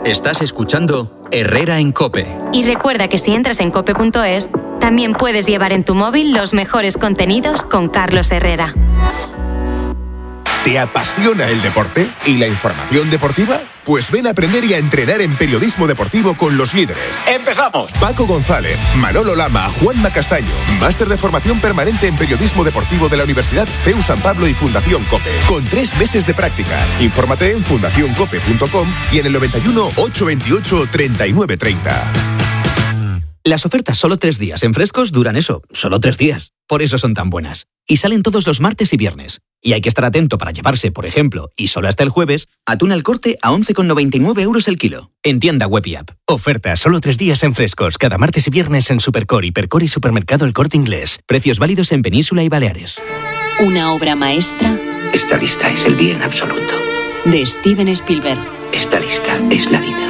Estás escuchando Herrera en COPE. Y recuerda que si entras en cope.es, también puedes llevar en tu móvil los mejores contenidos con Carlos Herrera. ¿Te apasiona el deporte y la información deportiva? Pues ven a aprender y a entrenar en periodismo deportivo con los líderes. ¡Empezamos! Paco González, Manolo Lama, Juanma Castaño. Máster de formación permanente en periodismo deportivo de la Universidad CEU San Pablo y Fundación COPE. Con 3 meses de prácticas. Infórmate en fundacioncope.com y en el 91 828 3930. Las ofertas solo 3 días en Frescos duran eso, solo 3 días. Por eso son tan buenas. Y salen todos los martes y viernes. Y hay que estar atento para llevarse, por ejemplo, y solo hasta el jueves, atún al corte a 11,99 € el kilo. En tienda web y app. Oferta solo 3 días en Frescos, cada martes y viernes en Supercor, Hipercor y Supermercado El Corte Inglés. Precios válidos en Península y Baleares. Una obra maestra. Esta lista es el bien absoluto. De Steven Spielberg. Esta lista es la vida.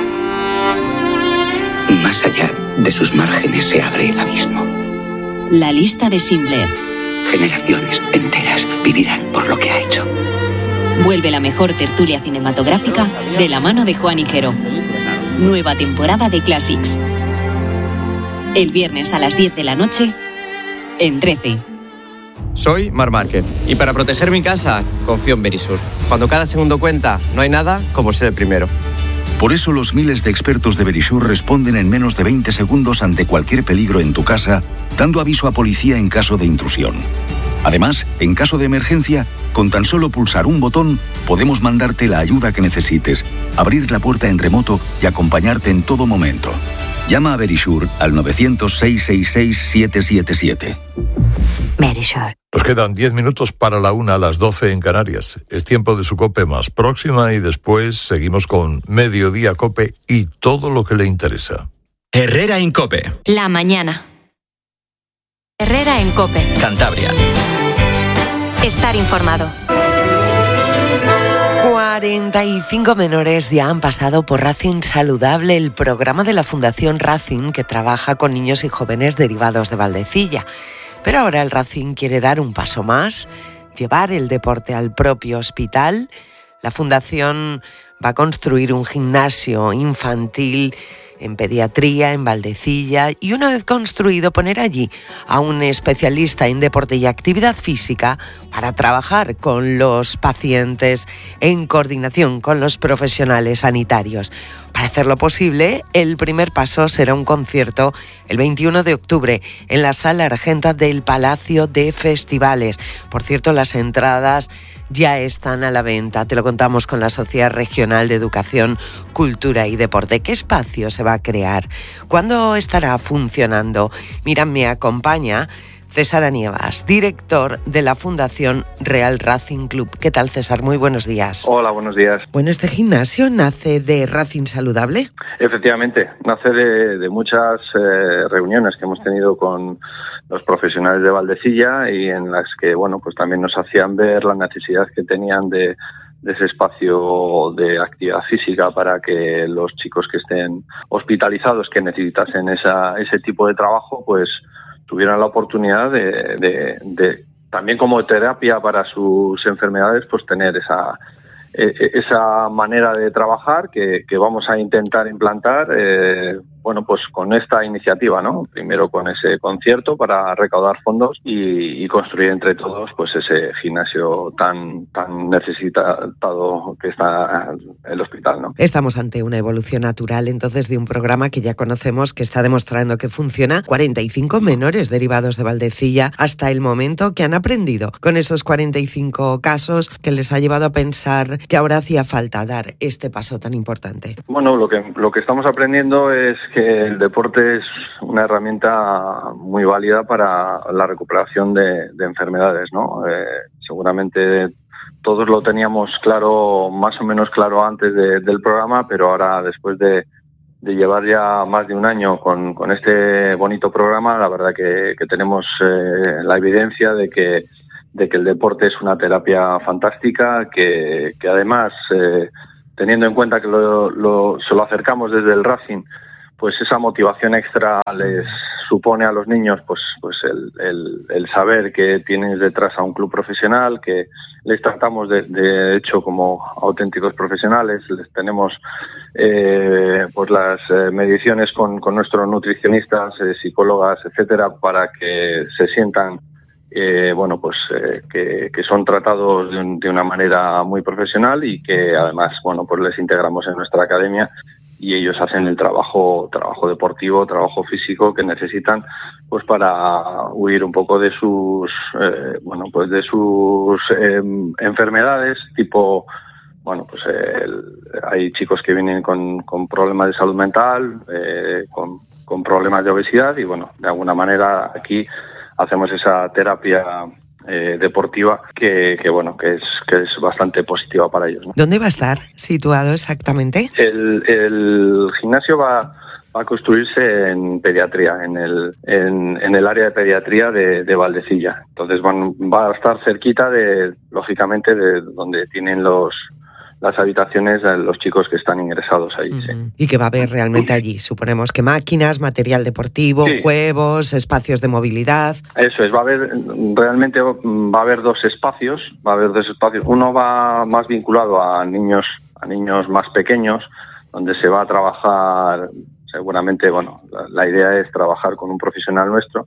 Más allá de sus márgenes se abre el abismo. La lista de Schindler. Generaciones enteras vivirán por lo que ha hecho. Vuelve la mejor tertulia cinematográfica de la mano de Juan Higuero. Nueva temporada de Classics. El viernes a las 10 de la noche en 13. Soy Marc Márquez y para proteger mi casa confío en Verisur. Cuando cada segundo cuenta, no hay nada como ser el primero. Por eso los miles de expertos de Verisur responden en menos de 20 segundos ante cualquier peligro en tu casa, dando aviso a policía en caso de intrusión. Además, en caso de emergencia, con tan solo pulsar un botón, podemos mandarte la ayuda que necesites, abrir la puerta en remoto y acompañarte en todo momento. Llama a Verisur al 900-666-777. Verisur. Nos quedan 10 minutos para la 1 a las 12 en Canarias. Es tiempo de su COPE más próxima y después seguimos con Mediodía COPE y todo lo que le interesa. Herrera en COPE. La mañana. Herrera en COPE. Cantabria. Estar informado. 45 menores ya han pasado por Racing Saludable, el programa de la Fundación Racing que trabaja con niños y jóvenes derivados de Valdecilla. Pero ahora el Racing quiere dar un paso más, llevar el deporte al propio hospital. La Fundación va a construir un gimnasio infantil en pediatría, en Valdecilla, y una vez construido poner allí a un especialista en deporte y actividad física para trabajar con los pacientes en coordinación con los profesionales sanitarios. Para hacerlo posible, el primer paso será un concierto el 21 de octubre en la Sala Argenta del Palacio de Festivales. Por cierto, las entradas ya están a la venta. Te lo contamos con la Sociedad Regional de Educación, Cultura y Deporte. ¿Qué espacio se va a crear? ¿Cuándo estará funcionando? Mira, me acompaña César Anievas, director de la Fundación Real Racing Club. ¿Qué tal, César? Muy buenos días. Hola, buenos días. Bueno, ¿este gimnasio nace de Racing Saludable? Efectivamente, nace de muchas reuniones que hemos tenido con los profesionales de Valdecilla y en las que, bueno, pues también nos hacían ver la necesidad que tenían de ese espacio de actividad física para que los chicos que estén hospitalizados, que necesitasen ese tipo de trabajo, pues tuvieran la oportunidad de también como terapia para sus enfermedades, pues tener esa manera de trabajar que vamos a intentar implantar, bueno, pues con esta iniciativa, ¿no? Primero con ese concierto para recaudar fondos y construir entre todos pues ese gimnasio tan necesitado que está el hospital, ¿no? Estamos ante una evolución natural, entonces, de un programa que ya conocemos, que está demostrando que funciona. 45 menores derivados de Valdecilla hasta el momento, que han aprendido con esos 45 casos que les ha llevado a pensar que ahora hacía falta dar este paso tan importante. Bueno, lo que estamos aprendiendo es que el deporte es una herramienta muy válida para la recuperación de enfermedades, ¿no? Seguramente todos lo teníamos claro, más o menos claro antes del programa, pero ahora después de llevar ya más de un año con este bonito programa, la verdad que tenemos la evidencia de que el deporte es una terapia fantástica, que además, teniendo en cuenta que se lo acercamos desde el Racing, pues esa motivación extra les supone a los niños pues el saber que tienes detrás a un club profesional, que les tratamos de hecho como auténticos profesionales, les tenemos pues las mediciones con nuestros nutricionistas, psicólogas, etcétera, para que se sientan que son tratados de una manera muy profesional y que además pues les integramos en nuestra academia y ellos hacen el trabajo deportivo, trabajo físico que necesitan pues para huir un poco de sus enfermedades, tipo hay chicos que vienen con problemas de salud mental, con problemas de obesidad y de alguna manera aquí hacemos esa terapia deportiva que es bastante positiva para ellos, ¿no? ¿Dónde va a estar situado exactamente? El gimnasio va a construirse en pediatría, en el área de pediatría de Valdecilla. Entonces va a estar cerquita lógicamente de donde tienen las habitaciones de los chicos que están ingresados ahí. Sí. Y que va a haber realmente allí, suponemos que máquinas, material deportivo, sí, juegos, espacios de movilidad. Eso es, va a haber dos espacios. Uno va más vinculado a niños más pequeños, donde se va a trabajar, seguramente, la idea es trabajar con un profesional nuestro.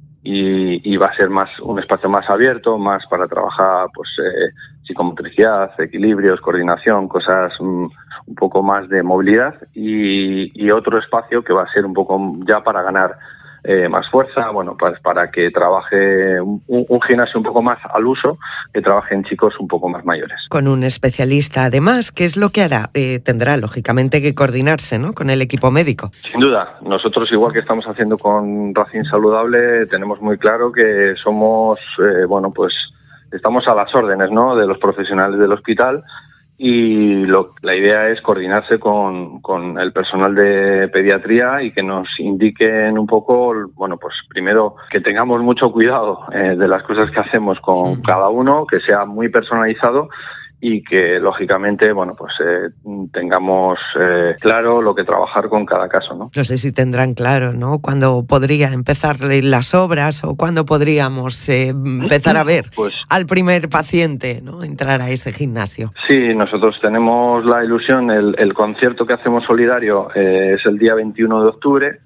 Y va a ser un espacio más abierto, más para trabajar psicomotricidad, equilibrios, coordinación, cosas un poco más de movilidad y otro espacio que va a ser un poco ya para ganar más fuerza, para que trabaje un gimnasio un poco más al uso, que trabajen chicos un poco más mayores. Con un especialista además, ¿qué es lo que hará? Tendrá lógicamente que coordinarse, ¿no?, con el equipo médico. Sin duda, nosotros igual que estamos haciendo con Racing Saludable, tenemos muy claro que somos, estamos a las órdenes, ¿no?, de los profesionales del hospital. Y la idea es coordinarse con el personal de pediatría y que nos indiquen un poco, primero que tengamos mucho cuidado de las cosas que hacemos con cada uno, que sea muy personalizado y que lógicamente tengamos claro lo que trabajar con cada caso, ¿no? No sé si tendrán claro, ¿no?, cuándo podría empezar las obras o cuándo podríamos empezar a ver al primer paciente, ¿no?, entrar a ese gimnasio. Sí, nosotros tenemos la ilusión, el concierto que hacemos solidario es el día 21 de octubre.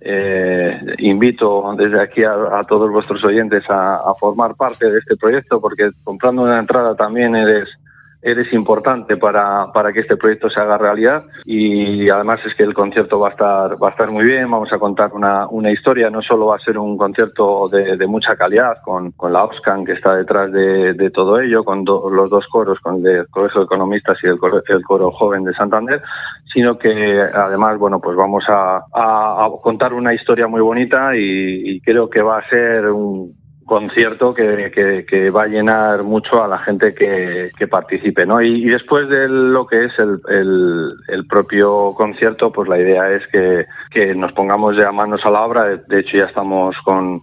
Invito desde aquí a todos vuestros oyentes a formar parte de este proyecto, porque comprando una entrada también eres importante para que este proyecto se haga realidad, y además es que el concierto va a estar muy bien. Vamos a contar una historia, no solo va a ser un concierto de mucha calidad con la OSCAN que está detrás de todo ello, con los dos coros, con el del Colegio de Economistas y el Coro Joven de Santander, sino que además vamos a contar una historia muy bonita y creo que va a ser un concierto que va a llenar mucho a la gente que participe, ¿no? Y después de lo que es el propio concierto, pues la idea es que nos pongamos ya manos a la obra. De hecho, ya estamos con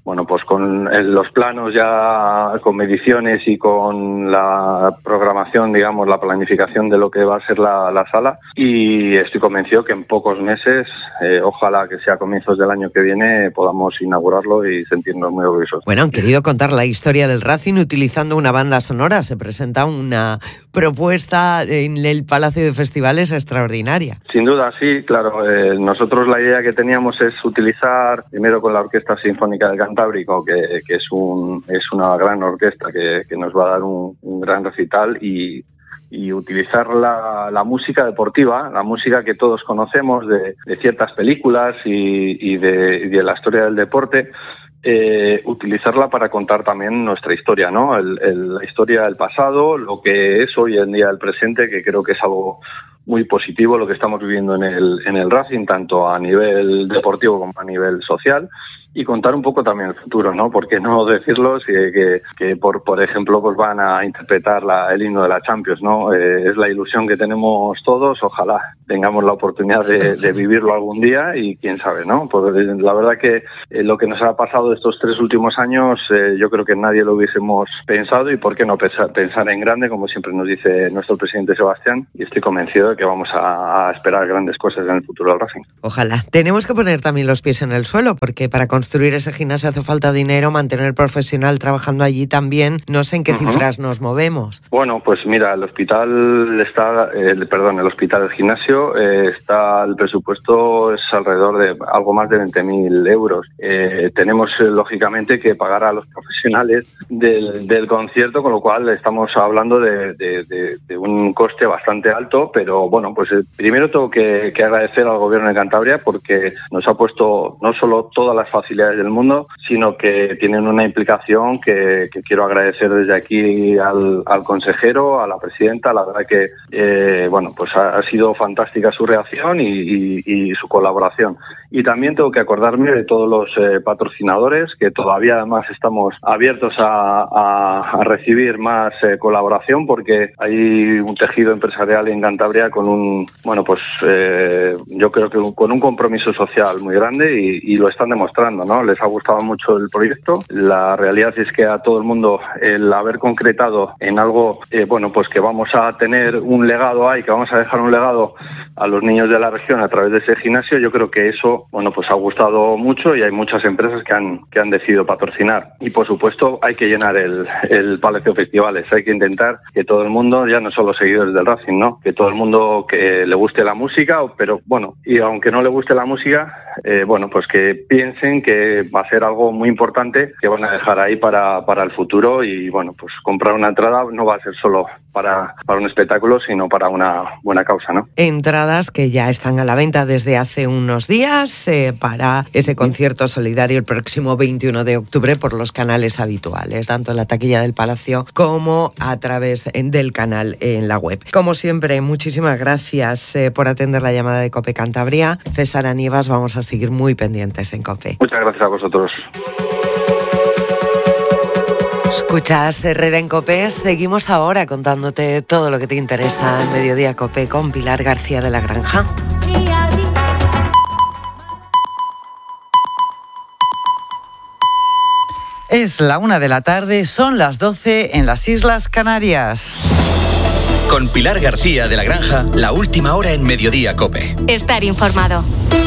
los planos, ya con mediciones y con la programación, digamos, la planificación de lo que va a ser la sala, y estoy convencido que en pocos meses, ojalá que sea a comienzos del año que viene, podamos inaugurarlo y sentirnos muy orgullosos. Bueno, han querido contar la historia del Racing utilizando una banda sonora. Se presenta una propuesta en el Palacio de Festivales extraordinaria. Sin duda, sí, claro. Nosotros la idea que teníamos es utilizar, primero con la Orquesta Sinfónica del Cantábrico, que es una gran orquesta que nos va a dar un gran recital, y utilizar la música deportiva, la música que todos conocemos de ciertas películas y de la historia del deporte, utilizarla para contar también nuestra historia, ¿no? La historia del pasado, lo que es hoy en día el presente, que creo que es algo muy positivo lo que estamos viviendo en el Racing, tanto a nivel deportivo como a nivel social, y contar un poco también el futuro, ¿no? ¿Por qué no decirlo? Que por ejemplo, pues van a interpretar el himno de la Champions, ¿no? Es la ilusión que tenemos todos. Ojalá tengamos la oportunidad de vivirlo algún día, y quién sabe, ¿no? Pues la verdad que lo que nos ha pasado estos 3 últimos años, yo creo que nadie lo hubiésemos pensado, y por qué no pensar en grande, como siempre nos dice nuestro presidente Sebastián, y estoy convencido de que vamos a esperar grandes cosas en el futuro del Racing. Ojalá. Tenemos que poner también los pies en el suelo, porque para construir ese gimnasio hace falta dinero, mantener profesional trabajando allí también. No sé en qué cifras nos movemos. Bueno, pues mira, el gimnasio está, el presupuesto es alrededor de algo más de 20.000 euros. Tenemos lógicamente que pagar a los profesionales del concierto, con lo cual estamos hablando de un coste bastante alto, pero bueno, pues primero tengo que agradecer al Gobierno de Cantabria porque nos ha puesto no solo todas las facilidades del mundo, sino que tienen una implicación que quiero agradecer desde aquí al consejero, a la presidenta. La verdad que bueno, pues ha sido fantástica su reacción y su colaboración. Y también tengo que acordarme de todos los patrocinadores, que todavía además estamos abiertos a recibir más colaboración, porque hay un tejido empresarial en Cantabria con yo creo que con un compromiso social muy grande y lo están demostrando, ¿no? Les ha gustado mucho el proyecto. La realidad es que a todo el mundo el haber concretado en algo, pues que vamos a tener un legado ahí, que vamos a dejar un legado a los niños de la región a través de ese gimnasio, yo creo que eso, pues ha gustado mucho y hay muchas empresas que han decidido patrocinar. Y por supuesto hay que llenar el Palacio de Festivales, hay que intentar que todo el mundo, ya no solo seguidores del Racing, ¿no? Que todo el mundo que le guste la música, pero bueno, y aunque no le guste la música, pues que piensen que va a ser algo muy importante que van a dejar ahí para el futuro y bueno, pues comprar una entrada no va a ser solo para un espectáculo, sino para una buena causa, ¿no? Entradas que ya están a la venta desde hace unos días para ese concierto solidario el próximo 21 de octubre por los canales habituales, tanto en la taquilla del Palacio como a través del canal en la web. Como siempre, muchísimas gracias por atender la llamada de COPE Cantabria. César Aníbas, vamos a seguir muy pendientes en COPE. Muchas gracias a vosotros. Escuchas Herrera en COPE, seguimos ahora contándote todo lo que te interesa en Mediodía COPE con Pilar García de la Granja. Es la 1 de la tarde, son las 12 en las Islas Canarias. Con Pilar García de la Granja, la última hora en Mediodía COPE. Estar informado.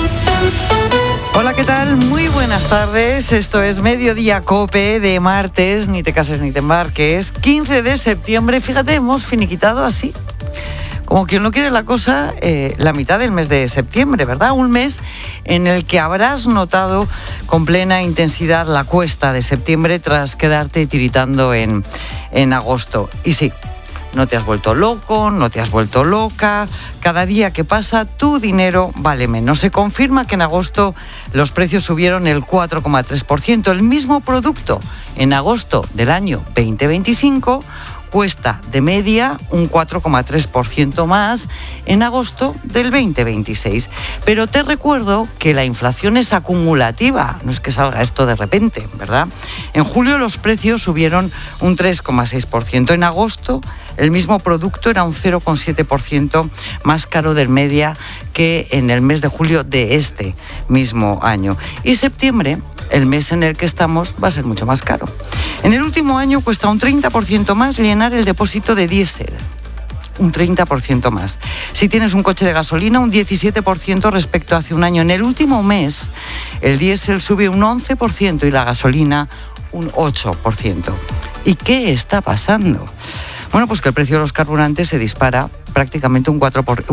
Hola, ¿qué tal? Muy buenas tardes. Esto es Mediodía COPE de martes, ni te cases ni te embarques, 15 de septiembre. Fíjate, hemos finiquitado así, como quien no quiere la cosa, la mitad del mes de septiembre, ¿verdad? Un mes en el que habrás notado con plena intensidad la cuesta de septiembre tras quedarte tiritando en agosto. Y sí, no te has vuelto loco, no te has vuelto loca. Cada día que pasa, tu dinero vale menos. Se confirma que en agosto los precios subieron el 4,3%. El mismo producto en agosto del año 2025 cuesta de media un 4,3% más en agosto del 2026. Pero te recuerdo que la inflación es acumulativa, no es que salga esto de repente, ¿verdad? En julio los precios subieron un 3,6%. En agosto el mismo producto era un 0,7% más caro de media que en el mes de julio de este mismo año. Y septiembre, el mes en el que estamos, va a ser mucho más caro. En el último año cuesta un 30% más llenar el depósito de diésel. Un 30% más. Si tienes un coche de gasolina, un 17% respecto a hace un año. En el último mes, el diésel sube un 11% y la gasolina un 8%. ¿Y qué está pasando? Bueno, pues que el precio de los carburantes se dispara prácticamente un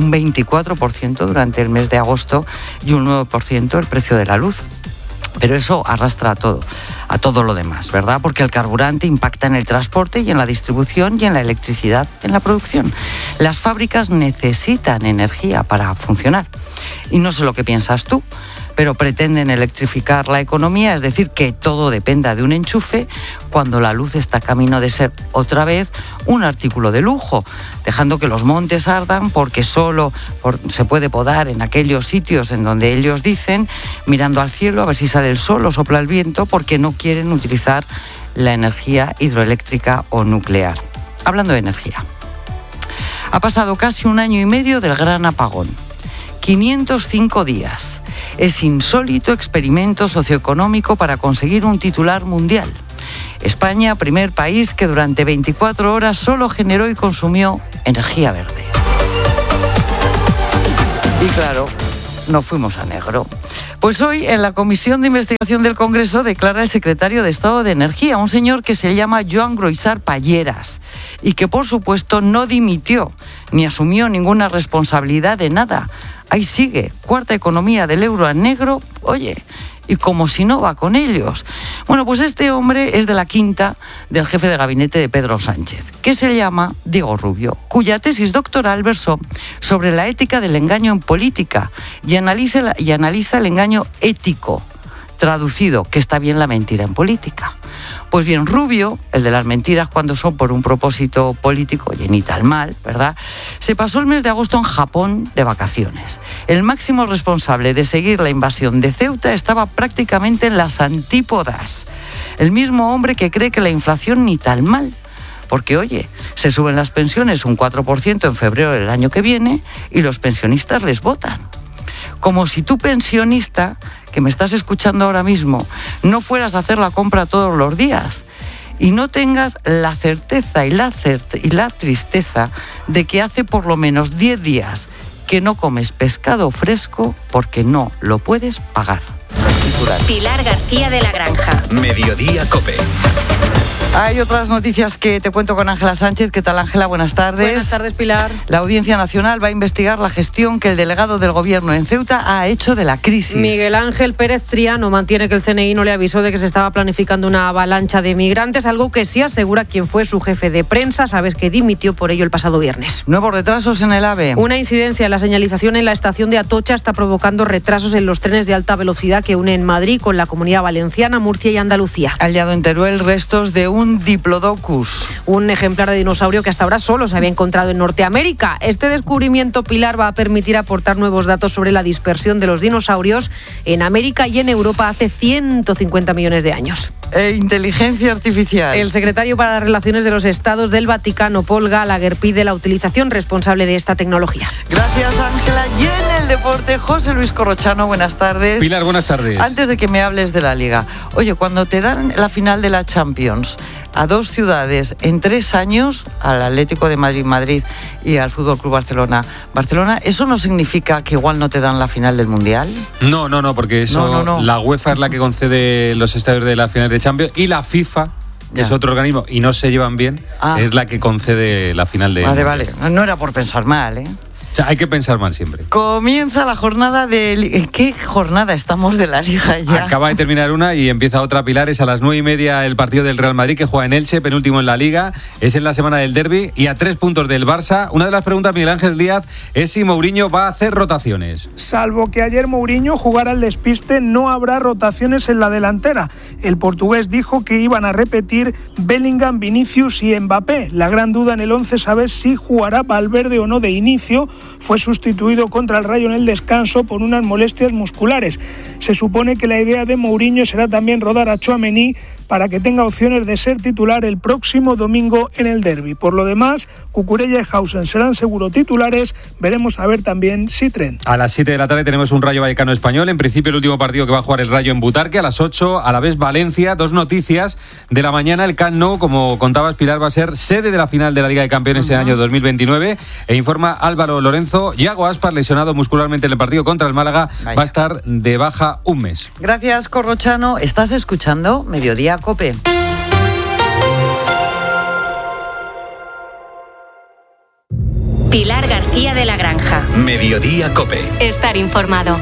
24% durante el mes de agosto y un 9% el precio de la luz. Pero eso arrastra a todo lo demás, ¿verdad? Porque el carburante impacta en el transporte y en la distribución y en la electricidad, en la producción. Las fábricas necesitan energía para funcionar. Y no sé lo que piensas tú, pero pretenden electrificar la economía, es decir, que todo dependa de un enchufe, cuando la luz está camino de ser otra vez un artículo de lujo, dejando que los montes ardan porque solo se puede podar en aquellos sitios en donde ellos dicen, mirando al cielo a ver si sale el sol o sopla el viento, porque no quieren utilizar la energía hidroeléctrica o nuclear. Hablando de energía, ha pasado casi un año y medio del gran apagón, 505 días. Es insólito experimento socioeconómico para conseguir un titular mundial. España, primer país que durante 24 horas solo generó y consumió energía verde. claro, nos fuimos a negro. Pues hoy en la Comisión de Investigación del Congreso declara el secretario de Estado de Energía, un señor que se llama Joan Groisar Palleras y que por supuesto no dimitió ni asumió ninguna responsabilidad de nada. Ahí sigue, cuarta economía del euro a negro, oye, y como si no va con ellos. Bueno, pues este hombre es de la quinta del jefe de gabinete de Pedro Sánchez, que se llama Diego Rubio, cuya tesis doctoral versó sobre la ética del engaño en política y analiza el engaño ético, traducido, que está bien la mentira en política. Pues bien, Rubio, el de las mentiras cuando son por un propósito político, oye, ni tal mal, ¿verdad?, se pasó el mes de agosto en Japón de vacaciones. El máximo responsable de seguir la invasión de Ceuta estaba prácticamente en las antípodas. El mismo hombre que cree que la inflación ni tal mal. Porque, oye, se suben las pensiones un 4% en febrero del año que viene y los pensionistas les votan. Como si tú, pensionista, que me estás escuchando ahora mismo, no fueras a hacer la compra todos los días y no tengas la certeza y la tristeza de que hace por lo menos 10 días que no comes pescado fresco porque no lo puedes pagar. Pilar García de la Granja. Mediodía COPE. Hay otras noticias que te cuento con Ángela Sánchez. ¿Qué tal, Ángela? Buenas tardes. Buenas tardes, Pilar. La Audiencia Nacional va a investigar la gestión que el delegado del Gobierno en Ceuta ha hecho de la crisis. Miguel Ángel Pérez Triano mantiene que el CNI no le avisó de que se estaba planificando una avalancha de migrantes, algo que sí asegura quien fue su jefe de prensa. Sabes que dimitió por ello el pasado viernes. Nuevos retrasos en el AVE. Una incidencia en la señalización en la estación de Atocha está provocando retrasos en los trenes de alta velocidad que unen Madrid con la Comunidad Valenciana, Murcia y Andalucía. Hallado en Teruel restos de un Diplodocus, un ejemplar de dinosaurio que hasta ahora solo se había encontrado en Norteamérica. Este descubrimiento, Pilar, va a permitir aportar nuevos datos sobre la dispersión de los dinosaurios en América y en Europa hace 150 millones de años. Inteligencia artificial. El secretario para las Relaciones de los Estados del Vaticano, Paul Gallagher, pide la utilización responsable de esta tecnología. Gracias, Ángela. Y en el deporte, José Luis Corrochano, buenas tardes. Pilar, buenas tardes. Antes de que me hables de la Liga, oye, cuando te dan la final de la Champions a dos ciudades en 3 años, al Atlético de Madrid y al Fútbol Club Barcelona, ¿eso no significa que igual no te dan la final del Mundial? No, porque eso no. La UEFA es la que concede los estadios de las finales de Champions y la FIFA, que es otro organismo y no se llevan bien, es la que concede la final de Mundial. Vale, no era por pensar mal, ¿eh? O sea, hay que pensar mal siempre. Comienza la jornada de... ¿Qué jornada estamos de la Liga ya? Acaba de terminar una y empieza otra, Pilar. Es a las 9:30 el partido del Real Madrid, que juega en Elche, penúltimo en la Liga. Es en la semana del derbi y a 3 puntos del Barça. Una de las preguntas, Miguel Ángel Díaz, es si Mourinho va a hacer rotaciones. Salvo que ayer Mourinho jugara al despiste, no habrá rotaciones en la delantera. El portugués dijo que iban a repetir Bellingham, Vinicius y Mbappé. La gran duda en el 11 es saber si jugará Valverde o no de inicio. Fue sustituido contra el Rayo en el descanso por unas molestias musculares. Se supone que la idea de Mourinho será también rodar a Tchouaméni para que tenga opciones de ser titular el próximo domingo en el derbi. Por lo demás, Cucurella y Hausen serán seguro titulares. Veremos a ver también si Trent. A las 7 de la tarde tenemos un Rayo Vallecano Español. En principio el último partido que va a jugar el Rayo en Butarque. A las 8, a la vez Valencia. 2 noticias de la mañana. El Camp Nou, como contabas, Pilar, va a ser sede de la final de la Liga de Campeones en el año 2029. E informa Álvaro Lorenzo, Yago Aspas, lesionado muscularmente en el partido contra el Málaga, va a estar de baja un mes. Gracias, Corrochano. ¿Estás escuchando Mediodía COPE? Pilar García de la Granja. Mediodía COPE. Estar informado.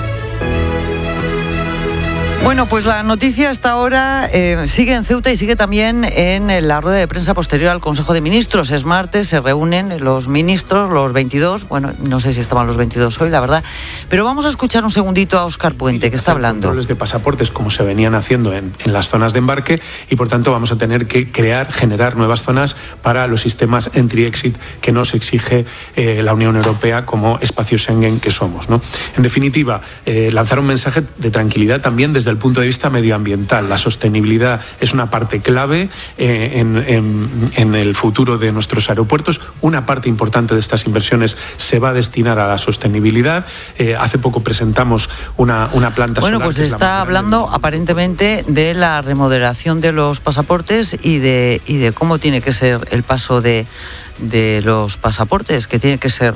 Bueno, pues la noticia hasta ahora sigue en Ceuta y sigue también en la rueda de prensa posterior al Consejo de Ministros. Es martes, se reúnen los ministros, los 22. Bueno, no sé si estaban los 22 hoy, la verdad. Pero vamos a escuchar un segundito a Óscar Puente, que está hablando. Controles de pasaportes como se venían haciendo en las zonas de embarque y, por tanto, vamos a tener que generar nuevas zonas para los sistemas entry-exit que nos exige la Unión Europea como espacio Schengen que somos, ¿no? En definitiva, lanzar un mensaje de tranquilidad también desde el punto de vista medioambiental. La sostenibilidad es una parte clave en el futuro de nuestros aeropuertos. Una parte importante de estas inversiones se va a destinar a la sostenibilidad. Hace poco presentamos una planta solar. Bueno, pues está hablando aparentemente de la remodelación de los pasaportes y de cómo tiene que ser el paso de los pasaportes, que tiene que ser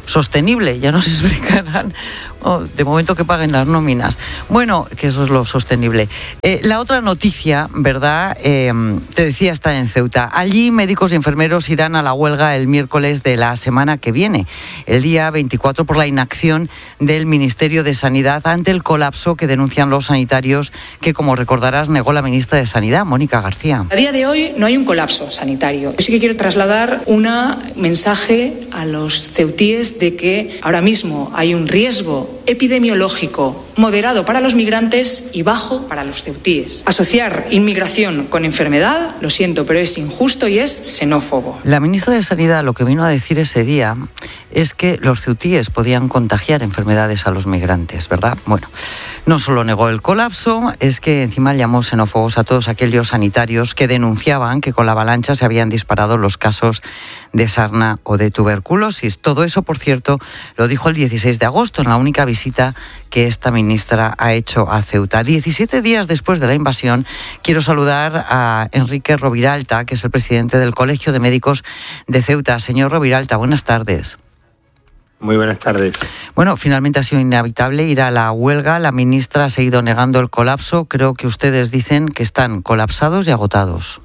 sostenible. Ya nos explicarán, de momento que paguen las nóminas. Bueno, que eso es lo sostenible. La otra noticia, ¿verdad? Te decía, está en Ceuta. Allí médicos y enfermeros irán a la huelga el miércoles de la semana que viene, el día 24, por la inacción del Ministerio de Sanidad ante el colapso que denuncian los sanitarios que, como recordarás, negó la ministra de Sanidad, Mónica García. A día de hoy no hay un colapso sanitario. Yo sí que quiero trasladar un mensaje a los ceutíes de que ahora mismo hay un riesgo epidemiológico moderado para los migrantes y bajo para los ceutíes. Asociar inmigración con enfermedad, lo siento, pero es injusto y es xenófobo. La ministra de Sanidad lo que vino a decir ese día es que los ceutíes podían contagiar enfermedades a los migrantes, ¿verdad? Bueno, no solo negó el colapso, es que encima llamó xenófobos a todos aquellos sanitarios que denunciaban que con la avalancha se habían disparado los casos de sarna o de tuberculosis. Todo eso, por cierto, lo dijo el 16 de agosto, en la única visita que esta ministra ha hecho a Ceuta. 17 días después de la invasión, quiero saludar a Enrique Roviralta, que es el presidente del Colegio de Médicos de Ceuta. Señor Roviralta, buenas tardes. Muy buenas tardes. Bueno, finalmente ha sido inevitable ir a la huelga. La ministra ha seguido negando el colapso. Creo que ustedes dicen que están colapsados y agotados.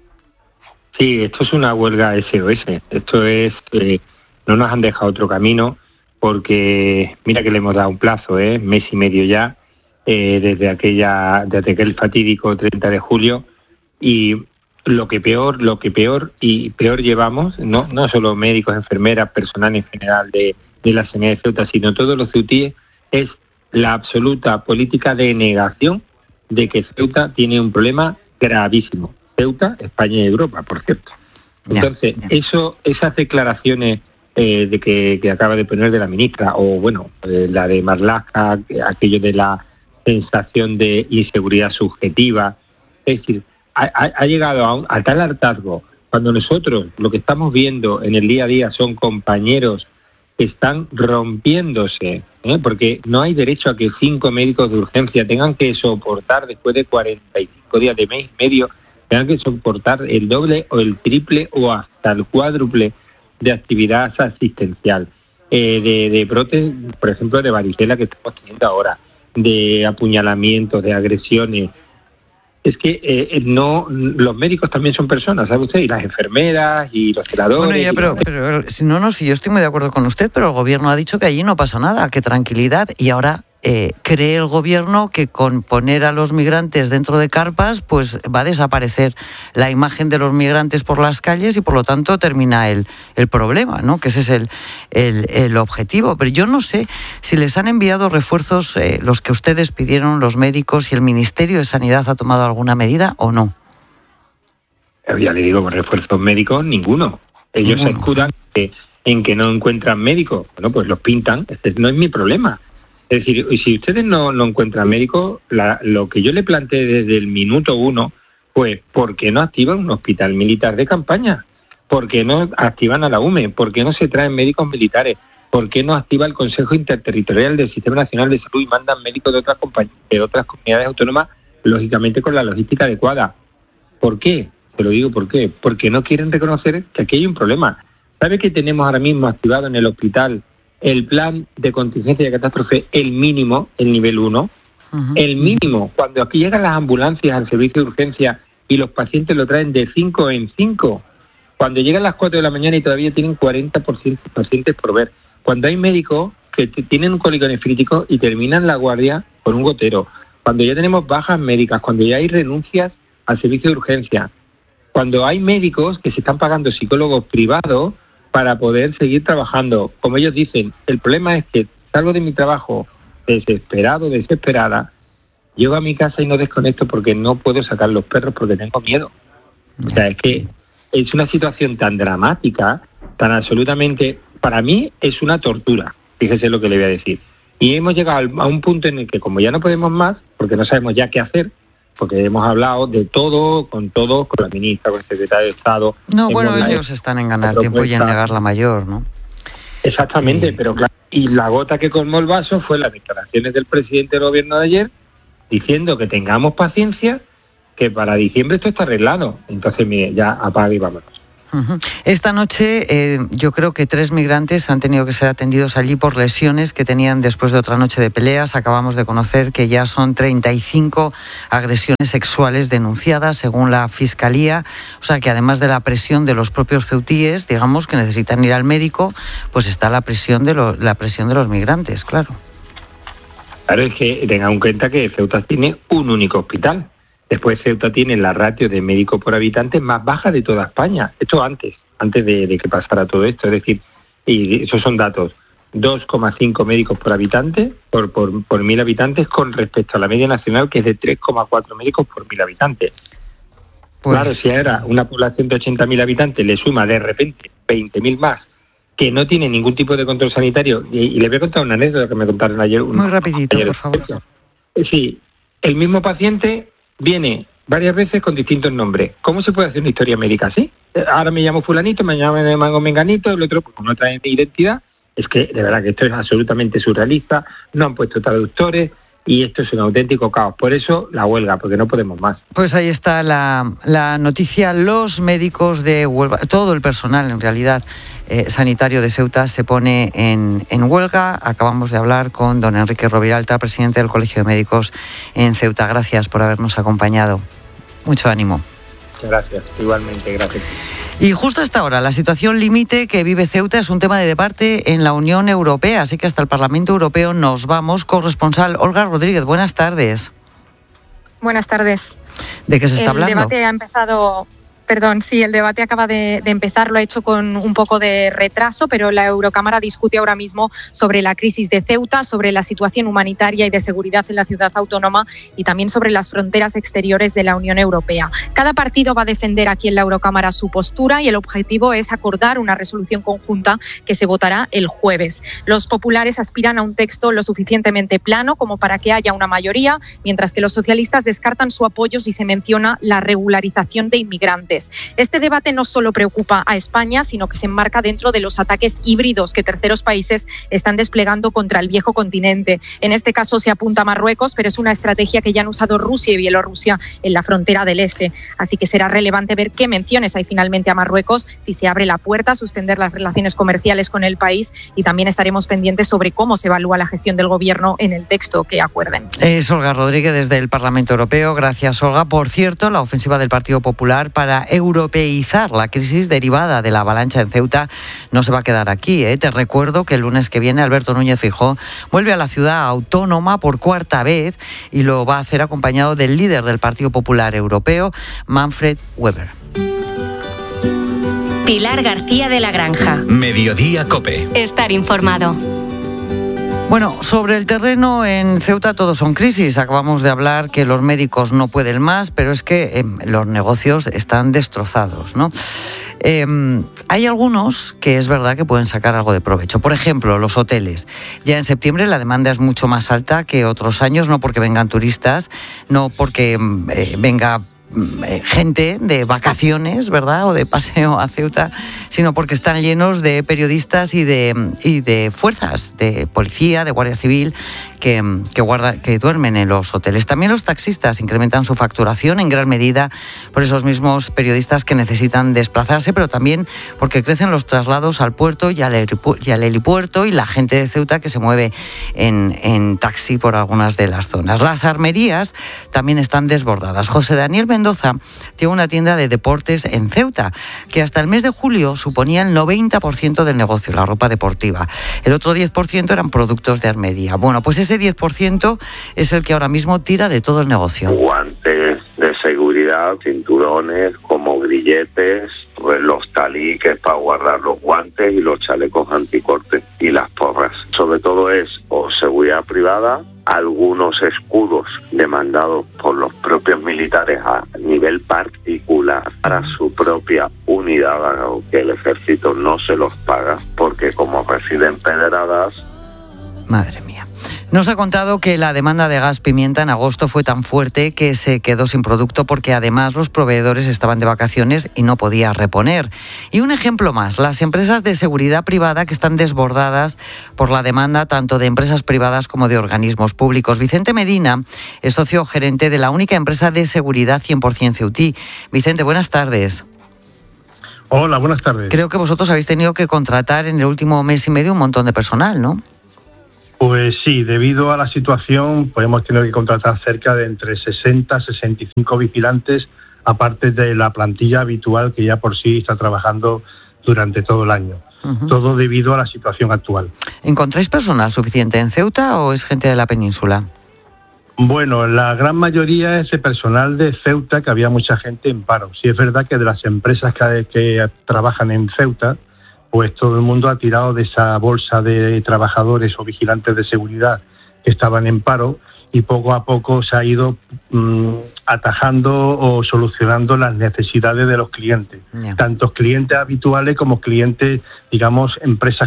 Sí, esto es una huelga SOS. Esto es... no nos han dejado otro camino porque, mira que le hemos dado un plazo, mes y medio ya, desde aquel fatídico 30 de julio. Y lo que peor llevamos, no solo médicos, enfermeras, personal en general de la Sanidad de Ceuta, sino todos los ceutíes, es la absoluta política de negación de que Ceuta tiene un problema gravísimo. Ceuta, España y Europa, por cierto. Entonces, esas declaraciones de que acaba de poner de la ministra, o bueno, la de Marlaska, aquello de la sensación de inseguridad subjetiva, es decir, ha llegado a tal hartazgo, cuando nosotros lo que estamos viendo en el día a día son compañeros que están rompiéndose, porque no hay derecho a que 5 médicos de urgencia tengan que soportar, después de 45 días de mes y medio, tengan que soportar el doble o el triple o hasta el cuádruple de actividad asistencial, de brotes, por ejemplo, de varicela que estamos teniendo ahora, de apuñalamientos, de agresiones. Es que los médicos también son personas, ¿sabe usted? Y las enfermeras y los celadores. Bueno, ya, pero si yo estoy muy de acuerdo con usted, pero el gobierno ha dicho que allí no pasa nada, que tranquilidad, y ahora cree el gobierno que con poner a los migrantes dentro de carpas, pues va a desaparecer la imagen de los migrantes por las calles y por lo tanto termina el problema, ¿no? Que ese es el objetivo. Pero yo no sé si les han enviado refuerzos los que ustedes pidieron, los médicos, y el Ministerio de Sanidad ha tomado alguna medida o no. Ya le digo, con refuerzos médicos, ninguno. Ellos se escudan en que no encuentran médicos. Bueno, pues los pintan. Este no es mi problema. Es decir, si ustedes no encuentran médicos, lo que yo le planteé desde el minuto 1 fue, ¿por qué no activan un hospital militar de campaña? ¿Por qué no activan a la UME? ¿Por qué no se traen médicos militares? ¿Por qué no activa el Consejo Interterritorial del Sistema Nacional de Salud y mandan médicos de otras comunidades autónomas, lógicamente con la logística adecuada? ¿Por qué? Te lo digo, ¿por qué? Porque no quieren reconocer que aquí hay un problema. ¿Sabe que tenemos ahora mismo activado en el hospital el plan de contingencia y de catástrofe, el mínimo, el nivel 1? El mínimo. Cuando aquí llegan las ambulancias al servicio de urgencia y los pacientes lo traen de 5 en 5. Cuando llegan las 4 de la mañana y todavía tienen 40% pacientes por ver. Cuando hay médicos que tienen un cólico nefrítico y terminan la guardia con un gotero. Cuando ya tenemos bajas médicas, cuando ya hay renuncias al servicio de urgencia. Cuando hay médicos que se están pagando psicólogos privados para poder seguir trabajando. Como ellos dicen, el problema es que salgo de mi trabajo desesperado, desesperada, llego a mi casa y no desconecto porque no puedo sacar los perros porque tengo miedo. O sea, es que es una situación tan dramática, tan absolutamente... Para mí es una tortura, fíjese lo que le voy a decir. Y hemos llegado a un punto en el que, como ya no podemos más, porque no sabemos ya qué hacer, porque hemos hablado de todo, con la ministra, con el secretario de Estado. No, bueno, ellos están en ganar tiempo y en negar la mayor, ¿no? Exactamente, pero claro, y la gota que colmó el vaso fue las declaraciones del presidente del gobierno de ayer, diciendo que tengamos paciencia, que para diciembre esto está arreglado. Entonces, mire, ya apaga y vámonos. Esta noche yo creo que 3 migrantes han tenido que ser atendidos allí por lesiones que tenían después de otra noche de peleas. Acabamos de conocer que ya son 35 agresiones sexuales denunciadas según la Fiscalía. O sea que además de la presión de los propios ceutíes, digamos, que necesitan ir al médico, pues está la presión de los migrantes, claro. Claro, es que tengan en cuenta que Ceuta tiene un único hospital. Después Ceuta tiene la ratio de médico por habitante más baja de toda España. Esto antes de que pasara todo esto. Es decir, y esos son datos, 2,5 médicos por habitante, por 1.000 habitantes, con respecto a la media nacional, que es de 3,4 médicos por 1.000 habitantes. Pues... Claro, si ahora una población de 80.000 habitantes le suma de repente 20.000 más, que no tiene ningún tipo de control sanitario, y le voy a contar una anécdota que me contaron ayer. Muy rapidito, por favor. Sí, el mismo paciente viene varias veces con distintos nombres. ¿Cómo se puede hacer una historia médica así? Ahora me llamo fulanito, mañana me llamo menganito, el otro pues no trae mi identidad. Es que de verdad que esto es absolutamente surrealista, no han puesto traductores y esto es un auténtico caos. Por eso la huelga, porque no podemos más. Pues ahí está la noticia. Los médicos de Huelva, todo el personal en realidad sanitario de Ceuta se pone en huelga. Acabamos de hablar con don Enrique Roviralta, presidente del Colegio de Médicos en Ceuta. Gracias por habernos acompañado. Mucho ánimo. Muchas gracias, igualmente, gracias. Y justo hasta ahora, la situación límite que vive Ceuta es un tema de debate en la Unión Europea, así que hasta el Parlamento Europeo nos vamos. Corresponsal Olga Rodríguez, buenas tardes. Buenas tardes. ¿De qué se está hablando? El debate ha empezado... el debate acaba de empezar, lo ha hecho con un poco de retraso, pero la Eurocámara discute ahora mismo sobre la crisis de Ceuta, sobre la situación humanitaria y de seguridad en la ciudad autónoma y también sobre las fronteras exteriores de la Unión Europea. Cada partido va a defender aquí en la Eurocámara su postura y el objetivo es acordar una resolución conjunta que se votará el jueves. Los populares aspiran a un texto lo suficientemente plano como para que haya una mayoría, mientras que los socialistas descartan su apoyo si se menciona la regularización de inmigrantes. Este debate no solo preocupa a España, sino que se enmarca dentro de los ataques híbridos que terceros países están desplegando contra el viejo continente. En este caso se apunta a Marruecos, pero es una estrategia que ya han usado Rusia y Bielorrusia en la frontera del este. Así que será relevante ver qué menciones hay finalmente a Marruecos, si se abre la puerta a suspender las relaciones comerciales con el país, y también estaremos pendientes sobre cómo se evalúa la gestión del gobierno en el texto que acuerden. Es Olga Rodríguez desde el Parlamento Europeo. Gracias, Olga. Por cierto, la ofensiva del Partido Popular para europeizar la crisis derivada de la avalancha en Ceuta no se va a quedar aquí. Te recuerdo que el lunes que viene Alberto Núñez Feijóo vuelve a la ciudad autónoma por 4ª vez y lo va a hacer acompañado del líder del Partido Popular Europeo, Manfred Weber. Pilar García de la Granja. Mediodía COPE. Estar informado. Bueno, sobre el terreno en Ceuta todo son crisis. Acabamos de hablar que los médicos no pueden más, pero es que los negocios están destrozados, ¿no? Hay algunos que es verdad que pueden sacar algo de provecho. Por ejemplo, los hoteles. Ya en septiembre la demanda es mucho más alta que otros años, no porque vengan turistas, no porque venga gente de vacaciones, ¿verdad?, o de paseo a Ceuta, sino porque están llenos de periodistas y de fuerzas, de policía, de Guardia Civil, que duermen en los hoteles. También los taxistas incrementan su facturación en gran medida por esos mismos periodistas que necesitan desplazarse, pero también porque crecen los traslados al puerto y al helipuerto y la gente de Ceuta que se mueve en taxi por algunas de las zonas. Las armerías también están desbordadas. José Daniel Mendoza tiene una tienda de deportes en Ceuta que hasta el mes de julio suponía el 90% del negocio, la ropa deportiva. El otro 10% eran productos de armería. Bueno, pues ese 10% es el que ahora mismo tira de todo el negocio. Guantes de seguridad, cinturones, como grilletes, pues los taliques para guardar los guantes y los chalecos anticorte y las porras. Sobre todo es o seguridad privada, algunos escudos demandados por los propios militares a nivel particular para su propia unidad, aunque el ejército no se los paga, porque como residen pedradas. Madre mía. Nos ha contado que la demanda de gas pimienta en agosto fue tan fuerte que se quedó sin producto porque además los proveedores estaban de vacaciones y no podía reponer. Y un ejemplo más, las empresas de seguridad privada que están desbordadas por la demanda tanto de empresas privadas como de organismos públicos. Vicente Medina es socio gerente de la única empresa de seguridad 100% ceutí. Vicente, buenas tardes. Hola, buenas tardes. Creo que vosotros habéis tenido que contratar en el último mes y medio un montón de personal, ¿no? Pues sí, debido a la situación, pues hemos tenido que contratar cerca de entre 60 y 65 vigilantes, aparte de la plantilla habitual que ya por sí está trabajando durante todo el año. Todo debido a la situación actual. ¿Encontráis personal suficiente en Ceuta o es gente de la península? Bueno, la gran mayoría es de personal de Ceuta, que había mucha gente en paro. Sí es verdad que de las empresas que trabajan en Ceuta, pues todo el mundo ha tirado de esa bolsa de trabajadores o vigilantes de seguridad que estaban en paro y poco a poco se ha ido atajando o solucionando las necesidades de los clientes, tanto clientes habituales como clientes, digamos, empresas,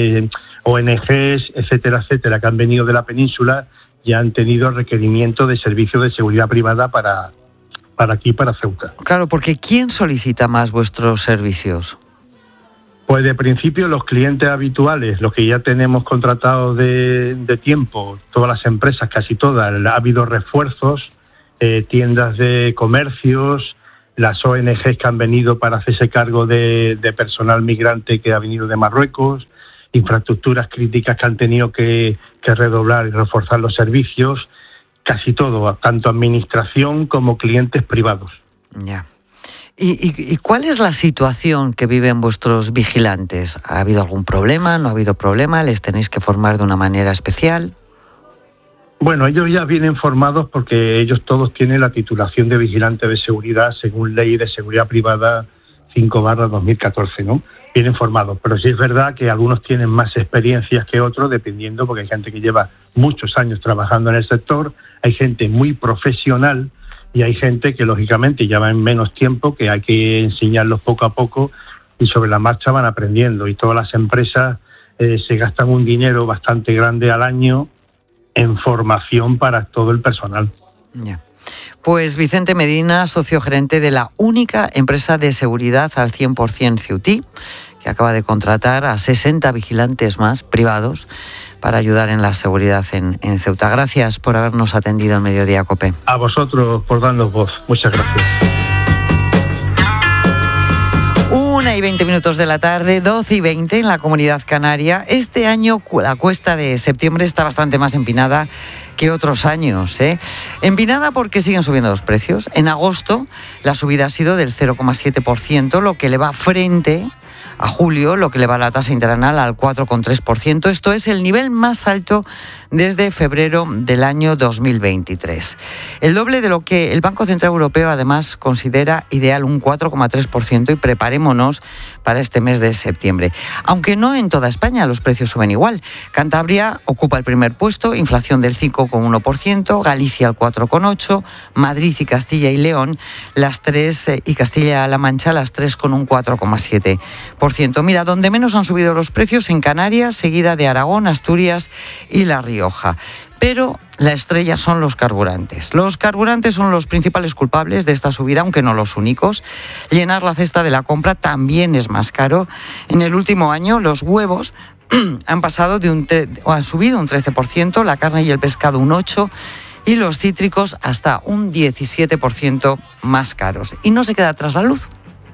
ONGs, etcétera, etcétera, que han venido de la península y han tenido requerimiento de servicios de seguridad privada para aquí, para Ceuta. Claro, porque ¿quién solicita más vuestros servicios? Pues de principio los clientes habituales, los que ya tenemos contratados de tiempo, todas las empresas, casi todas, ha habido refuerzos, tiendas de comercios, las ONGs que han venido para hacerse cargo de personal migrante que ha venido de Marruecos, infraestructuras críticas que han tenido que redoblar y reforzar los servicios, casi todo, tanto administración como clientes privados. Ya. ¿Y cuál es la situación que viven vuestros vigilantes? ¿Ha habido algún problema? ¿No ha habido problema? ¿Les tenéis que formar de una manera especial? Bueno, ellos ya vienen formados porque ellos todos tienen la titulación de vigilante de seguridad según Ley de Seguridad Privada 5/2014, ¿no? Vienen formados, pero sí es verdad que algunos tienen más experiencias que otros, dependiendo, porque hay gente que lleva muchos años trabajando en el sector, hay gente muy profesional y hay gente que lógicamente lleva en menos tiempo, que hay que enseñarlos poco a poco y sobre la marcha van aprendiendo. Y todas las empresas se gastan un dinero bastante grande al año en formación para todo el personal. Ya. Pues Vicente Medina, socio gerente de la única empresa de seguridad al 100% Ceutí, que acaba de contratar a 60 vigilantes más privados para ayudar en la seguridad en Ceuta. Gracias por habernos atendido en Mediodía COPE. A vosotros por darnos voz. Muchas gracias. 1:20 de la tarde, 12:20 en la Comunidad Canaria. Este año la cuesta de septiembre está bastante más empinada que otros años, ¿eh? Empinada porque siguen subiendo los precios. En agosto la subida ha sido del 0,7%, lo que le va frente a julio, lo que le va la tasa interanual al 4,3%. Esto es el nivel más alto desde febrero del año 2023. El doble de lo que el Banco Central Europeo además considera ideal, un 4,3%, y preparémonos para este mes de septiembre. Aunque no en toda España los precios suben igual. Cantabria ocupa el primer puesto, inflación del 5,1%, Galicia el 4,8%, Madrid y Castilla y León las tres, y Castilla-La Mancha las tres con un 4,7%. Mira, donde menos han subido los precios en Canarias, seguida de Aragón, Asturias y La Rioja. Pero la estrella son los carburantes. Los carburantes son los principales culpables de esta subida, aunque no los únicos. Llenar la cesta de la compra también es más caro. En el último año los huevos han subido un 13%, la carne y el pescado un 8%, y los cítricos hasta un 17% más caros. Y no se queda atrás la luz.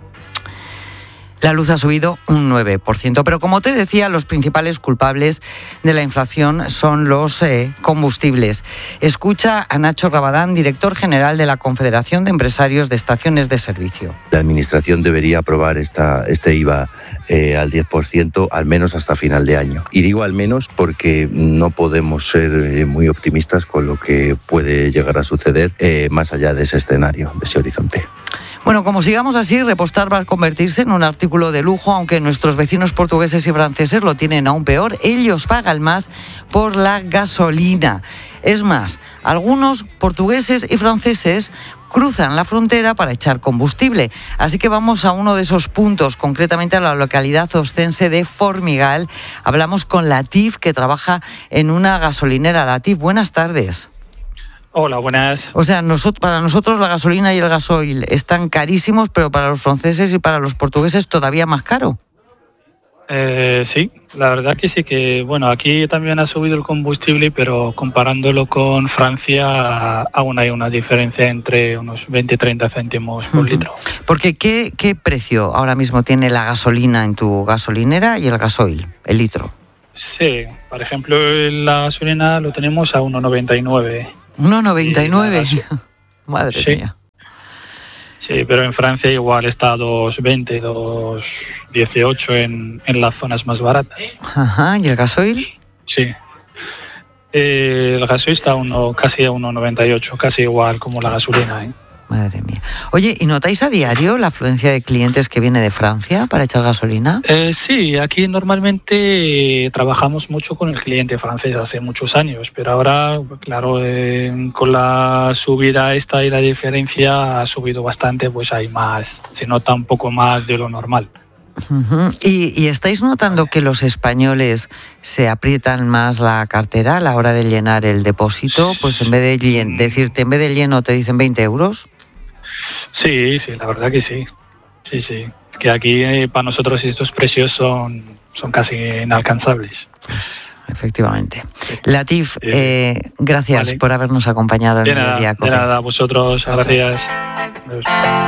La luz ha subido un 9%, pero como te decía, los principales culpables de la inflación son los combustibles. Escucha a Nacho Rabadán, director general de la Confederación de Empresarios de Estaciones de Servicio. La Administración debería aprobar este IVA al 10%, al menos hasta final de año. Y digo al menos porque no podemos ser muy optimistas con lo que puede llegar a suceder más allá de ese escenario, de ese horizonte. Bueno, como sigamos así, repostar va a convertirse en un artículo de lujo, aunque nuestros vecinos portugueses y franceses lo tienen aún peor. Ellos pagan más por la gasolina. Es más, algunos portugueses y franceses cruzan la frontera para echar combustible. Así que vamos a uno de esos puntos, concretamente a la localidad oscense de Formigal. Hablamos con Latif, que trabaja en una gasolinera. Latif, buenas tardes. Hola, buenas. O sea, para nosotros la gasolina y el gasoil están carísimos, pero para los franceses y para los portugueses todavía más caro. Sí, la verdad que sí que, bueno, aquí también ha subido el combustible, pero comparándolo con Francia, aún hay una diferencia entre unos 20-30 céntimos por litro. Porque ¿qué precio ahora mismo tiene la gasolina en tu gasolinera y el gasoil, el litro? Sí, por ejemplo, la gasolina lo tenemos a 1,99. 1,99. Madre mía. Sí, pero en Francia igual está a 2,20, 2,18 en las zonas más baratas. Ajá, ¿y el gasoil? Sí. El gasoil está casi a 1,98, casi igual como la gasolina, ¿eh? Madre mía. Oye, ¿y notáis a diario la afluencia de clientes que viene de Francia para echar gasolina? Sí, aquí normalmente trabajamos mucho con el cliente francés hace muchos años, pero ahora, claro, con la subida esta y la diferencia ha subido bastante, pues hay más, se nota un poco más de lo normal. Uh-huh. ¿Y estáis notando que los españoles se aprietan más la cartera a la hora de llenar el depósito? Pues en vez de decirte, en vez de lleno te dicen 20 euros. Sí, la verdad que sí. Sí. Que aquí para nosotros estos precios son casi inalcanzables. Efectivamente. Latif, gracias por habernos acompañado en Mediodía Cope. De nada, a vosotros. Chao, gracias. Chao.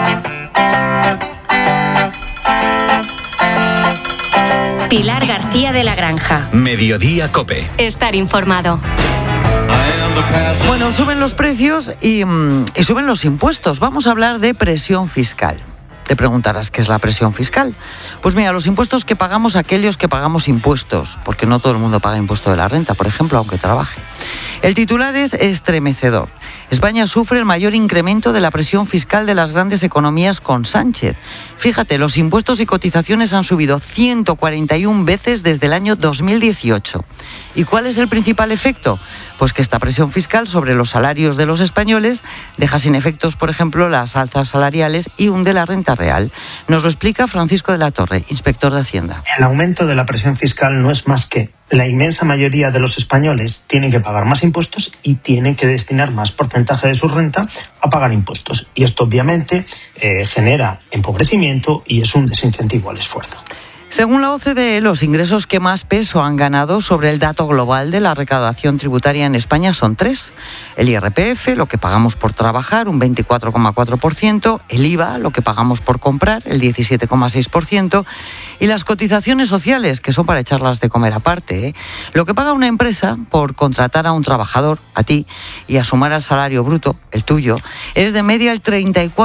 Pilar García de la Granja. Mediodía Cope. Estar informado. Bueno, suben los precios y suben los impuestos. Vamos a hablar de presión fiscal. Te preguntarás, ¿qué es la presión fiscal? Pues mira, los impuestos que pagamos aquellos que pagamos impuestos, porque no todo el mundo paga impuesto de la renta, por ejemplo, aunque trabaje. El titular es estremecedor. España sufre el mayor incremento de la presión fiscal de las grandes economías con Sánchez. Fíjate, los impuestos y cotizaciones han subido 141 veces desde el año 2018. ¿Y cuál es el principal efecto? Pues que esta presión fiscal sobre los salarios de los españoles deja sin efectos, por ejemplo, las alzas salariales y hunde la renta real. Nos lo explica Francisco de la Torre, inspector de Hacienda. El aumento de la presión fiscal no es más que la inmensa mayoría de los españoles tienen que pagar más impuestos y tienen que destinar más porcentaje de su renta a pagar impuestos. Y esto obviamente genera empobrecimiento y es un desincentivo al esfuerzo. Según la OCDE, los ingresos que más peso han ganado sobre el dato global de la recaudación tributaria en España son 3. El IRPF, lo que pagamos por trabajar, un 24,4%, el IVA, lo que pagamos por comprar, el 17,6%, y las cotizaciones sociales, que son para echarlas de comer aparte, Lo que paga una empresa por contratar a un trabajador, a ti, y a sumar al salario bruto, el tuyo, es de media el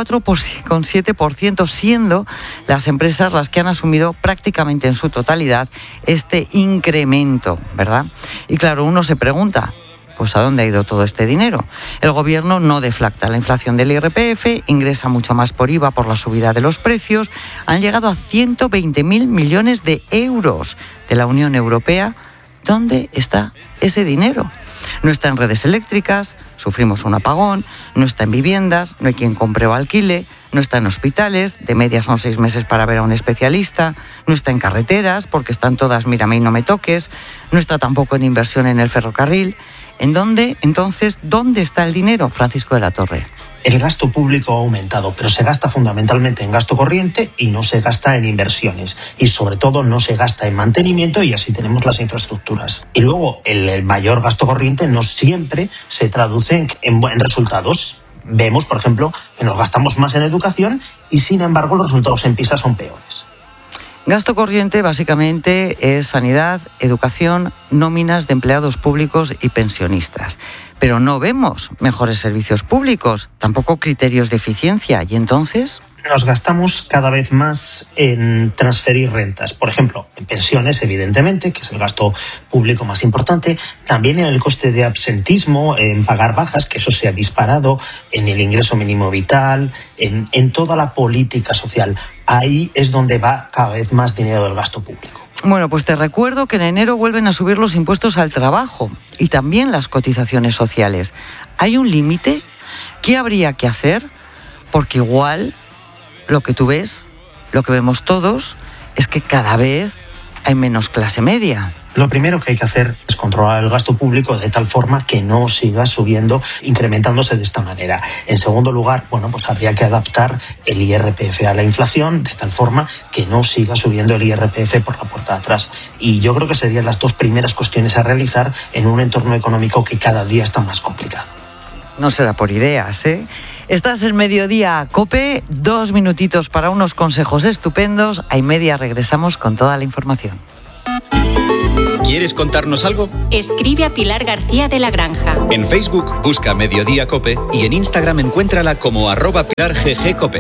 34,7%, siendo las empresas las que han asumido prácticamente en su totalidad este incremento, ¿verdad? Y claro, uno se pregunta, pues ¿a dónde ha ido todo este dinero? El gobierno no deflacta la inflación del IRPF, ingresa mucho más por IVA por la subida de los precios, han llegado a 120.000 millones de euros de la Unión Europea. ¿Dónde está ese dinero? No está en redes eléctricas, sufrimos un apagón, no está en viviendas, no hay quien compre o alquile, no está en hospitales, de media son 6 meses para ver a un especialista, no está en carreteras, porque están todas mírame y no me toques, no está tampoco en inversión en el ferrocarril. ¿En dónde? Entonces, ¿dónde está el dinero, Francisco de la Torre? El gasto público ha aumentado, pero se gasta fundamentalmente en gasto corriente y no se gasta en inversiones. Y sobre todo no se gasta en mantenimiento y así tenemos las infraestructuras. Y luego el mayor gasto corriente no siempre se traduce en resultados. Vemos, por ejemplo, que nos gastamos más en educación y sin embargo los resultados en PISA son peores. Gasto corriente básicamente es sanidad, educación, nóminas de empleados públicos y pensionistas. Pero no vemos mejores servicios públicos, tampoco criterios de eficiencia. ¿Y entonces? Nos gastamos cada vez más en transferir rentas. Por ejemplo, en pensiones, evidentemente, que es el gasto público más importante. También en el coste de absentismo, en pagar bajas, que eso se ha disparado, en el ingreso mínimo vital, en toda la política social. Ahí es donde va cada vez más dinero del gasto público. Bueno, pues te recuerdo que en enero vuelven a subir los impuestos al trabajo y también las cotizaciones sociales. ¿Hay un límite? ¿Qué habría que hacer? Porque igual lo que tú ves, lo que vemos todos, es que cada vez hay menos clase media. Lo primero que hay que hacer es controlar el gasto público de tal forma que no siga subiendo, incrementándose de esta manera. En segundo lugar, pues habría que adaptar el IRPF a la inflación de tal forma que no siga subiendo el IRPF por la puerta de atrás. Y yo creo que serían las dos primeras cuestiones a realizar en un entorno económico que cada día está más complicado. No será por ideas, ¿eh? Estás en Mediodía COPE, 2 minutitos para unos consejos estupendos. A y media regresamos con toda la información. ¿Quieres contarnos algo? Escribe a Pilar García de la Granja. En Facebook busca Mediodía COPE y en Instagram encuéntrala como @PilarGGCope.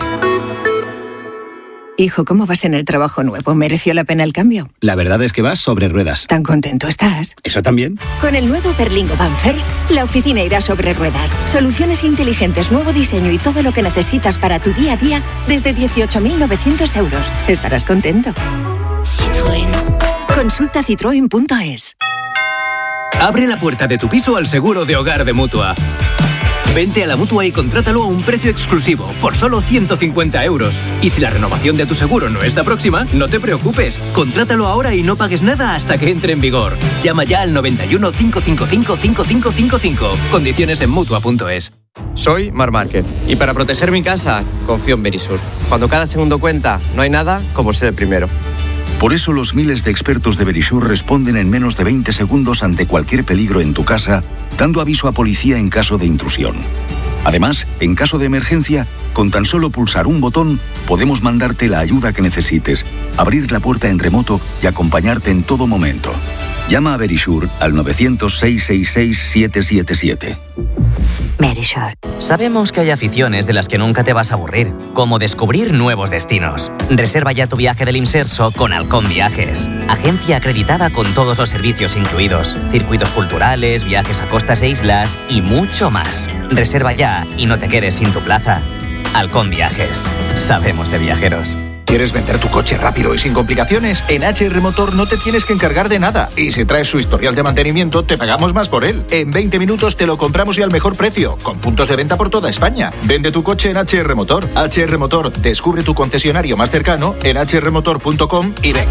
Hijo, ¿cómo vas en el trabajo nuevo? ¿Mereció la pena el cambio? La verdad es que vas sobre ruedas. ¿Tan contento estás? ¿Eso también? Con el nuevo Berlingo Van First, la oficina irá sobre ruedas. Soluciones inteligentes, nuevo diseño y todo lo que necesitas para tu día a día desde 18.900 euros. Estarás contento. Citroën. Consulta citroen.es. Abre la puerta de tu piso al seguro de hogar de Mutua. Vente a la Mutua y contrátalo a un precio exclusivo, por solo 150 euros. Y si la renovación de tu seguro no está próxima, no te preocupes. Contrátalo ahora y no pagues nada hasta que entre en vigor. Llama ya al 91 555 5555. Condiciones en Mutua.es. Soy Mar Márquez y para proteger mi casa, confío en Verisur. Cuando cada segundo cuenta, no hay nada como ser el primero. Por eso los miles de expertos de Verisur responden en menos de 20 segundos ante cualquier peligro en tu casa, dando aviso a policía en caso de intrusión. Además, en caso de emergencia, con tan solo pulsar un botón, podemos mandarte la ayuda que necesites, abrir la puerta en remoto y acompañarte en todo momento. Llama a Verisur al 900-666-777. Verisur. Sabemos que hay aficiones de las que nunca te vas a aburrir, como descubrir nuevos destinos. Reserva ya tu viaje del Imserso con Halcón Viajes, agencia acreditada con todos los servicios incluidos, circuitos culturales, viajes a costas e islas y mucho más. Reserva ya y no te quedes sin tu plaza. Halcón Viajes. Sabemos de viajeros. ¿Quieres vender tu coche rápido y sin complicaciones? En HR Motor no te tienes que encargar de nada. Y si traes su historial de mantenimiento, te pagamos más por él. En 20 minutos te lo compramos y al mejor precio, con puntos de venta por toda España. Vende tu coche en HR Motor. HR Motor, descubre tu concesionario más cercano en hrmotor.com y ven.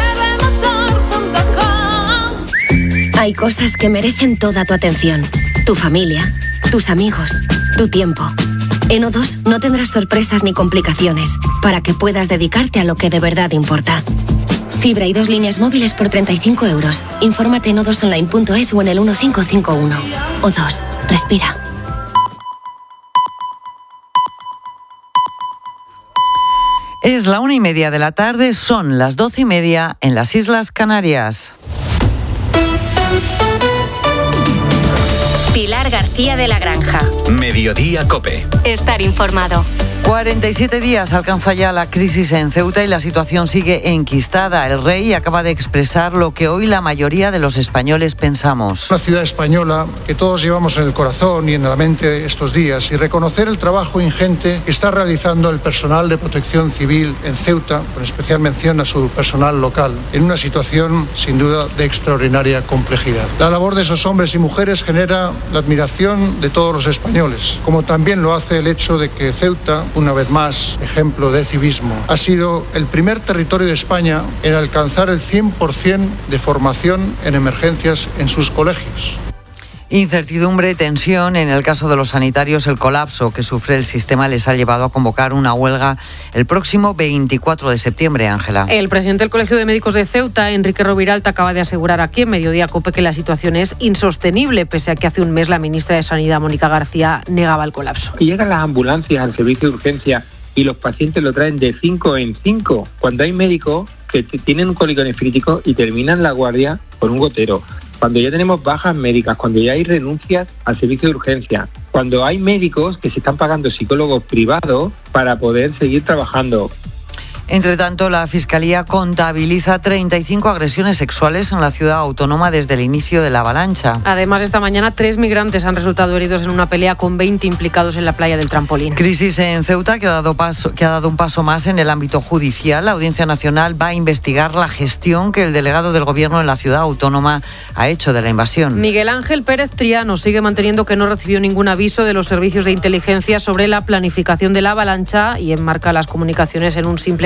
Hay cosas que merecen toda tu atención. Tu familia, tus amigos, tu tiempo. En O2 no tendrás sorpresas ni complicaciones para que puedas dedicarte a lo que de verdad importa. Fibra y 2 líneas móviles por 35 euros. Infórmate en o2online.es o en el 1551. O2. Respira. Es la 1:30 de la tarde, son las 12:30 en las Islas Canarias. Pilar García de la Granja. Mediodía COPE. Estar informado. 47 días alcanza ya la crisis en Ceuta y la situación sigue enquistada. El rey acaba de expresar lo que hoy la mayoría de los españoles pensamos. Una ciudad española que todos llevamos en el corazón y en la mente estos días, y reconocer el trabajo ingente que está realizando el personal de protección civil en Ceuta, con especial mención a su personal local, en una situación sin duda de extraordinaria complejidad. La labor de esos hombres y mujeres genera la admiración de todos los españoles, como también lo hace el hecho de que Ceuta, una vez más, ejemplo de civismo, ha sido el primer territorio de España en alcanzar el 100% de formación en emergencias en sus colegios. Incertidumbre, tensión. En el caso de los sanitarios, el colapso que sufre el sistema les ha llevado a convocar una huelga el próximo 24 de septiembre, Ángela. El presidente del Colegio de Médicos de Ceuta, Enrique Roviralta, acaba de asegurar aquí en Mediodía COPE que la situación es insostenible, pese a que hace un mes la ministra de Sanidad, Mónica García, negaba el colapso. Y llegan las ambulancias al servicio de urgencia y los pacientes lo traen de 5 en 5, cuando hay médicos que tienen un cólico nefrítico y terminan la guardia con un gotero. Cuando ya tenemos bajas médicas, cuando ya hay renuncias al servicio de urgencia, cuando hay médicos que se están pagando psicólogos privados para poder seguir trabajando. Entre tanto, la Fiscalía contabiliza 35 agresiones sexuales en la ciudad autónoma desde el inicio de la avalancha. Además, esta mañana 3 migrantes han resultado heridos en una pelea con 20 implicados en la playa del Trampolín. Crisis en Ceuta que ha dado un paso más en el ámbito judicial. La Audiencia Nacional va a investigar la gestión que el delegado del Gobierno en la ciudad autónoma ha hecho de la invasión. Miguel Ángel Pérez Triano sigue manteniendo que no recibió ningún aviso de los servicios de inteligencia sobre la planificación de la avalancha y enmarca las comunicaciones en un simple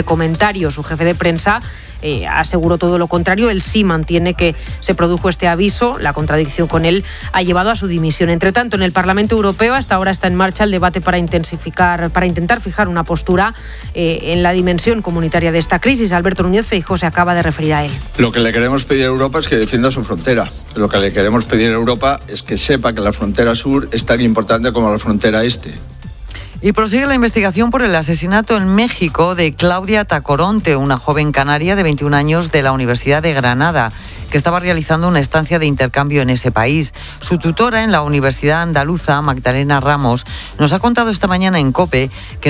comentario. Su jefe de prensa aseguró todo lo contrario. Él sí mantiene que se produjo este aviso. La contradicción con él ha llevado a su dimisión. Entre tanto, en el Parlamento Europeo hasta ahora está en marcha el debate para intentar fijar una postura en la dimensión comunitaria de esta crisis. Alberto Núñez Feijóo se acaba de referir a él. Lo que le queremos pedir a Europa es que defienda su frontera. Lo que le queremos pedir a Europa es que sepa que la frontera sur es tan importante como la frontera este. Y prosigue la investigación por el asesinato en México de Claudia Tacoronte, una joven canaria de 21 años de la Universidad de Granada, que estaba realizando una estancia de intercambio en ese país. Su tutora en la Universidad Andaluza, Magdalena Ramos, nos ha contado esta mañana en COPE que